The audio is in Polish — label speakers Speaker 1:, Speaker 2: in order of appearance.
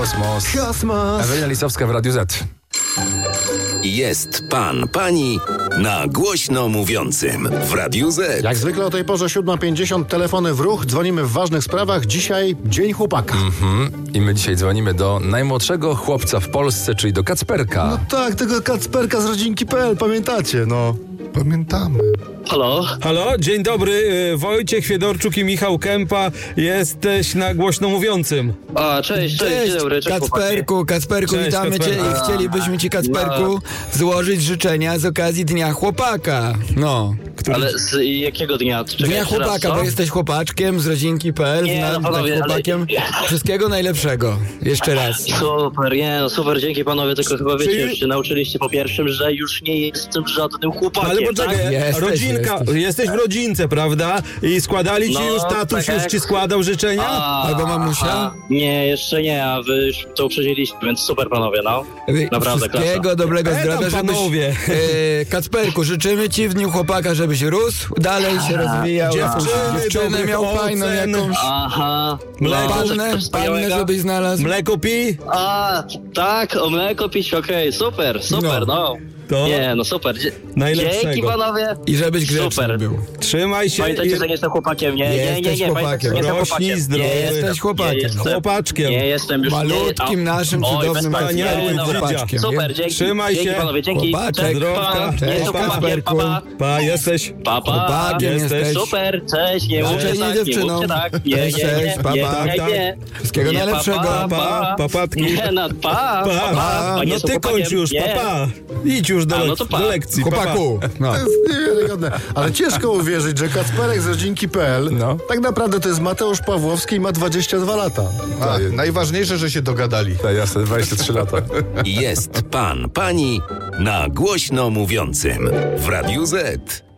Speaker 1: Kosmos. Ewelina Lisowska w Radiu Z.
Speaker 2: Jest pan, pani na głośno mówiącym w Radiu Z.
Speaker 3: Jak zwykle o tej porze 7:50, telefony w ruch, dzwonimy w ważnych sprawach. Dzisiaj Dzień Chłopaka.
Speaker 1: I my dzisiaj dzwonimy do najmłodszego chłopca w Polsce, czyli do Kacperka.
Speaker 3: No tak, tego Kacperka z rodzinki.pl, pamiętacie, no. Pamiętamy.
Speaker 4: Halo?
Speaker 5: Halo, dzień dobry, Wojciech Fiedorczuk i Michał Kępa. Jesteś na głośno mówiącym.
Speaker 4: A, cześć, dzień dobry, cześć
Speaker 6: Kacperku,
Speaker 5: Cześć,
Speaker 6: witamy Cię
Speaker 5: Kacperku.
Speaker 6: i chcielibyśmy Ci, Kacperku, złożyć życzenia z okazji Dnia Chłopaka. No.
Speaker 4: Ale z jakiego dnia? Czekaj,
Speaker 6: Dnia
Speaker 4: jeszcze raz,
Speaker 6: Chłopaka,
Speaker 4: co?
Speaker 6: bo jesteś chłopaczkiem z rodzinki.pl,
Speaker 4: Nie, no panowie,
Speaker 6: chłopakiem.
Speaker 4: ale-
Speaker 6: Wszystkiego najlepszego. Jeszcze raz.
Speaker 4: Super, super, dzięki panowie, tylko chyba wiecie,
Speaker 5: Czyli-
Speaker 4: już się nauczyliście po pierwszym, że już nie jestem żadnym chłopakiem,
Speaker 5: Ale poczekaj,
Speaker 4: tak?
Speaker 5: rodzinka, jesteś w rodzince, prawda? I składali ci
Speaker 4: No,
Speaker 5: już, tatuś
Speaker 4: tak
Speaker 5: już
Speaker 4: jak-
Speaker 5: ci składał życzenia?
Speaker 6: Albo mamusia?
Speaker 4: Nie, jeszcze nie, a wy już to uprzedziliście, więc super panowie, no. Naprawdę,
Speaker 6: Wszystkiego
Speaker 4: klasa.
Speaker 6: dobrego
Speaker 5: Tam,
Speaker 6: zdrowia, żebyś...
Speaker 5: panowie.
Speaker 6: Kacperku, życzymy Ci w Dniu Chłopaka, żebyś rósł, dalej się rozwijał.
Speaker 5: Dziewczyny,
Speaker 6: Dziewczynę miał
Speaker 5: dobrych
Speaker 6: fajną
Speaker 5: ocen.
Speaker 6: jakąś...
Speaker 4: Aha.
Speaker 5: Mleko,
Speaker 4: coś
Speaker 6: Pannę,
Speaker 4: wspaniałego.
Speaker 6: żebyś znalazł.
Speaker 5: Mleko pi?
Speaker 4: A, tak, o mleko pić, okej, super, no.
Speaker 5: To
Speaker 4: Nie, no super.
Speaker 5: najlepszego.
Speaker 4: Dzięki panowie.
Speaker 6: I żebyś grzeczny
Speaker 4: Super.
Speaker 6: był.
Speaker 5: Trzymaj się
Speaker 4: Pamiętajcie,
Speaker 5: i
Speaker 4: że nie jestem chłopakiem, nie.
Speaker 6: Jesteś
Speaker 4: Pamiętajcie,
Speaker 6: chłopakiem.
Speaker 4: że nie jestem
Speaker 5: rośnij
Speaker 4: chłopakiem.
Speaker 5: zdrowy.
Speaker 4: Nie
Speaker 6: Jesteś chłopakiem.
Speaker 4: Nie jestem.
Speaker 5: Chłopaczkiem.
Speaker 4: Nie jestem już.
Speaker 6: Malutkim
Speaker 4: nie,
Speaker 6: naszym
Speaker 4: Oj,
Speaker 6: cudownym
Speaker 4: bez
Speaker 5: wspaniałym
Speaker 4: paniami, dobra.
Speaker 6: chłopaczkiem.
Speaker 4: Super, dzięki.
Speaker 5: Trzymaj
Speaker 4: Dzięki
Speaker 5: się.
Speaker 4: panowie, dzięki.
Speaker 6: Chłopaczek.
Speaker 5: Zdrowka.
Speaker 4: Nie jestem
Speaker 6: Cześć,
Speaker 4: chłopakiem,
Speaker 6: Kacperku.
Speaker 5: Pa, jesteś.
Speaker 4: Papa.
Speaker 6: Chłopakiem jesteś.
Speaker 4: Super, cześć, nie mówcie
Speaker 6: Cześć,
Speaker 4: tak,
Speaker 6: dziewczyną.
Speaker 4: nie mówcie tak. Nie,
Speaker 6: Cześć, pa, pa.
Speaker 4: nie.
Speaker 6: Wszystkiego
Speaker 4: Nie,
Speaker 6: najlepszego.
Speaker 5: Pa, papatki.
Speaker 4: Nie, no, pa.
Speaker 5: Pa.
Speaker 4: nie
Speaker 5: No
Speaker 4: jestem
Speaker 5: ty
Speaker 4: chłopakiem.
Speaker 5: kończ już,
Speaker 4: Nie.
Speaker 5: papa. Idź już do,
Speaker 4: no to pa.
Speaker 5: do lekcji,
Speaker 6: Chłopaku. No.
Speaker 3: To jest niewiarygodne. Ale ciężko uwierzyć, że Kacperek z rodzinki.pl tak naprawdę to jest Mateusz Pawłowski i ma 22 lata.
Speaker 7: Najważniejsze, że się dogadali.
Speaker 1: Tak, jasne, 23 lata.
Speaker 2: Jest pan, pani na głośno mówiącym w Radiu Z.